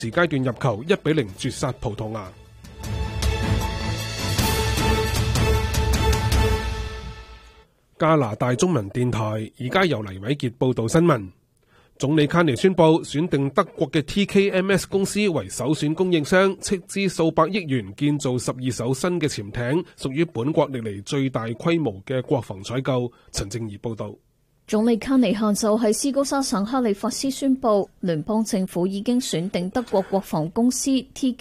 時階段入球1-0絕殺葡萄牙。加拿大中文電台而家由黎偉傑報道新聞。總理卡尼宣布選定德國嘅 TKMS 公司為首選供應商，斥資數百億元建造12艘新嘅潛艇，屬於本國歷嚟最大規模嘅國防採購。陳正儀報道。 總理卡尼下晝喺斯高沙省哈里法斯宣布，聯邦政府已經選定德國國防公司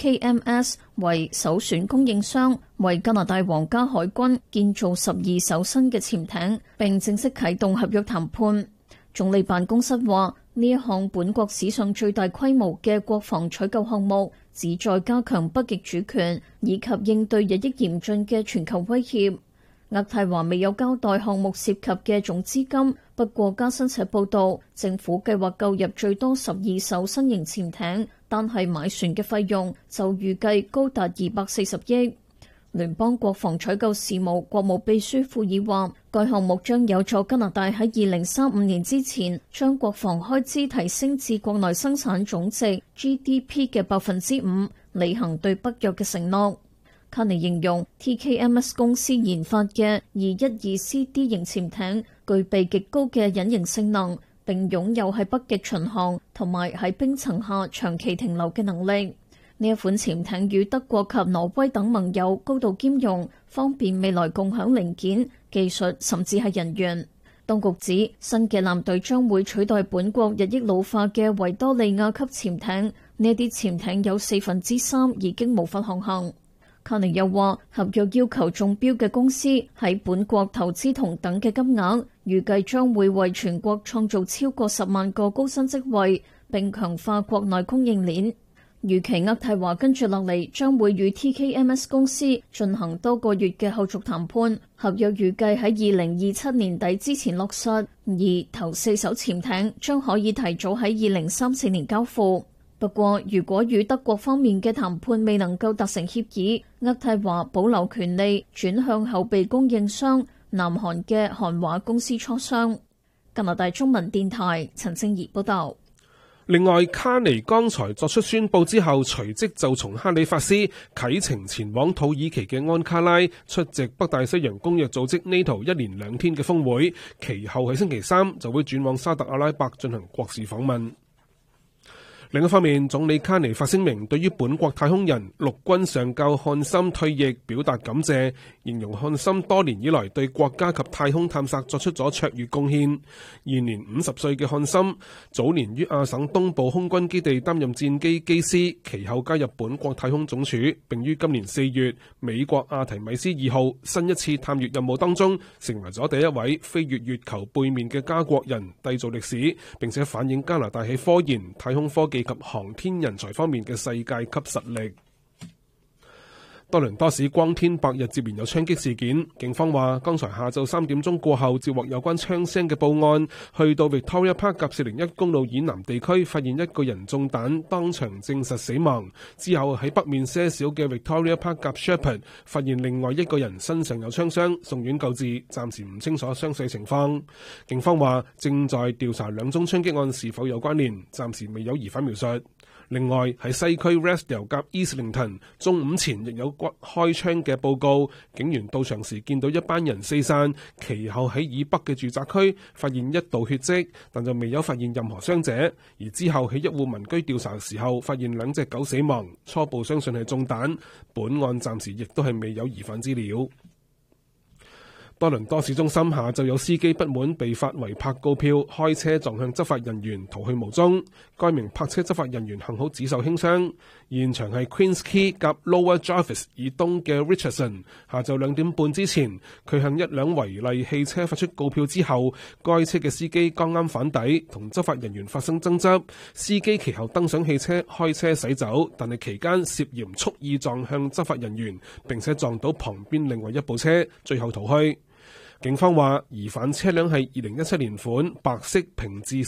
TKMS 為首選供應商，為加拿大皇家海軍建造12艘新嘅潛艇，並正式啟動合約談判。總理辦公室話，呢一項本國史上最大規模嘅國防採購項目，旨在加強北極主權以及應對日益嚴峻嘅全球威脅。渥太華未有交代項目涉及嘅總資金，不過加新社報道，政府計劃購入最多12艘新型潛艇，單係買船嘅費用就預計高達240億。聯邦國防採購事務國務秘書庫爾話，該項目將有助加拿大喺2035年之前將國防開支提升至國內生產總值 GDP 嘅5%，履行對北約嘅承諾。卡尼形容 TKMS 公司研發嘅212CD 型潛艇具備極高嘅隱形性能，並擁有喺北極巡航同埋喺冰層下長期停留嘅能力。呢一款潛艇與德國及挪威等盟友高度兼容，方便未來共享零件、技術甚至係人員。當局指新嘅艦隊將會取代本國日益老化嘅維多利亞級潛艇，呢啲潛艇有3/4已經無法航行。卡尼又話，合約要求中標嘅公司喺本國投資同等嘅金額，預計將會為全國創造超過10萬個高薪職位，並強化國內供應鏈。預期渥太華跟住落嚟將會與 TKMS 公司進行多個月嘅後續談判，合約預計喺2027年底之前落實，而頭4艘潛艇將可以提早喺2034年交付。不過，如果與德國方面嘅談判未能夠達成協議，渥太華保留權利轉向後備供應商南韓嘅韓華公司磋商。加拿大中文電台陳正儀報道。 另外，卡尼剛才作出宣佈之後，隨即就從哈里法斯啟程前往土耳其嘅安卡拉出席北大西洋公約組織 NATO 1連2天嘅峰會，其後喺星期3就會轉往沙特阿拉伯進行國事訪問。另一方面，總理卡尼發聲明，對於本國太空人陸軍上校漢森退役表達感謝，形容漢森多年以來對國家及太空探索作出咗卓越貢獻。現年50歲嘅漢森，早年於亞省東部空軍基地擔任戰機機師，其後加入本國太空總署，並於今年4月美國阿提米斯2號新一次探月任務當中，成為咗第一位飛越月球背面嘅加國人，締造歷史，並且反映加拿大喺科研、太空科技及航天人才方面嘅世界級實力。多倫多市光天白日接連有槍擊事件，警方話剛才下晝3點鐘過後接獲有關槍聲嘅報案，去到 Victoria Park 甲401公路以南地區，發現一個人中彈，當場證實死亡。之後喺北面些少嘅 Victoria Park 甲 Shepherd 發現另外一個人身上有槍傷，送院救治，暫時唔清楚傷勢情況。警方話正在調查兩宗槍擊案是否有關聯，暫時未有疑犯描述。另外喺西區 Restdale 甲 Islington 中午前亦有開槍嘅報告，警員到場時見到一班人四散，其後喺以北嘅住宅區發現一道血跡，但就未有發現任何傷者。而之後喺一戶民居調查嘅時候，發現2隻狗死亡，初步相信係中彈。本案暫時亦都係未有疑犯資料。多倫多市中心下晝有司機不滿被發違泊告票，開車撞向執法人員逃去無蹤。該名泊車執法人員幸好只受輕傷。現場係 Queen's Quay 及 Lower Jarvis 以東嘅 Richardson。下晝2點半之前，佢向一輛違例汽車發出告票之後，該車嘅司機剛啱返抵，同執法人員發生爭執。司機其後登上汽車開車駛走，但係期間涉嫌蓄意撞向執法人員，並且撞到旁邊另外一部車，最後逃去。警方話，疑犯車輛係2017年款白色平治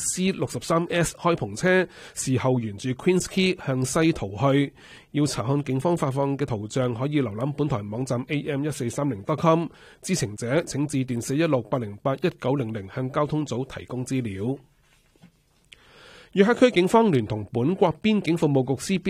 C63S 開篷車，事後沿住 Queen's Quay 向西逃去。要查看警方發放嘅圖像，可以瀏覽本台網站 am1430.com。知情者請致電416-808-1900向交通組提供資料。 約克區警方聯同本國邊境服務局